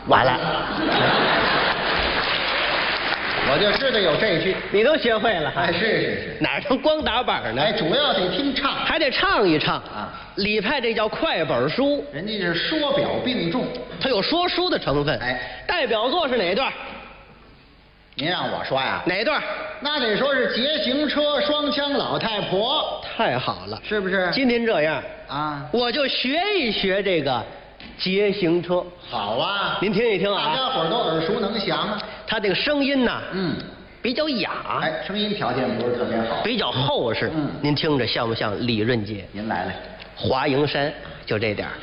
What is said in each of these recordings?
完了。 我就知道有这句， 你都学会了？ 哎，是， 哪能光打板呢？ 哎，主要得听唱， 还得唱一唱啊。 李派这叫快本书， 人家是说表并重， 它有说书的成分。 哎， 代表作是哪段？ 您让我说呀？ 哪段？ 那得说是捷行车双枪老太婆。 太好了， 是不是？ 今天这样啊， 我就学一学这个捷行车。 好啊， 您听一听啊， 大家伙都耳熟能详啊。 它这个声音呐，比较哑， 哎，声音条件不是特别好， 比较厚实。您听着像不像李润杰？ 您来了， 华蓥山就这点儿。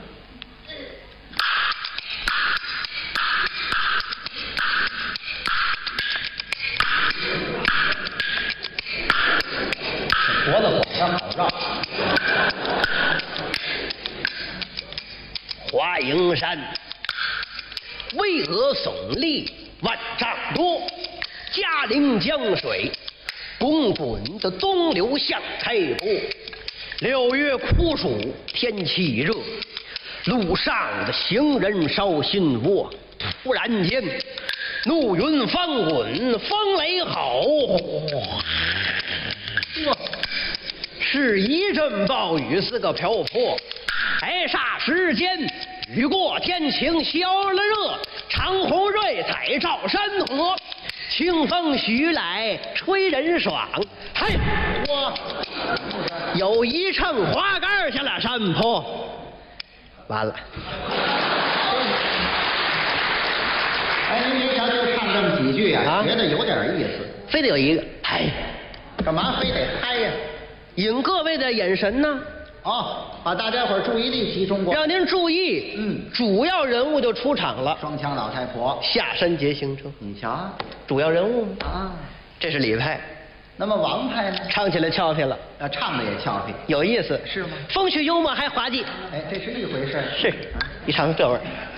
脖子管上好绕。 华蓥山，巍峨耸立万丈多，嘉陵江水，滚滚的东流向开波。6月酷暑，天气热，路上的行人烧心窝。突然间，怒云翻滚，风雷吼，是一阵暴雨似个瓢泼。白霎时间，雨过天晴，消了热，长虹瑞彩照山河，清风徐来，吹人爽。嘿，有一乘滑竿下了山坡。完了。 哎，您别瞧就唱这么几句啊，觉得有点意思， 非得有一个嗨， 干嘛非得嗨呀？ 引各位的眼神呢？ 哦，把大家伙注意力集中过来， 让您注意，主要人物就出场了。 双枪老太婆下山捷行车， 你瞧， 主要人物啊， 这是李派。 那么王派呢？ 唱起来俏皮了， 唱的也俏皮， 有意思， 是吗？ 风趣幽默还滑稽。 哎，这是一回事。 是，一唱这味儿。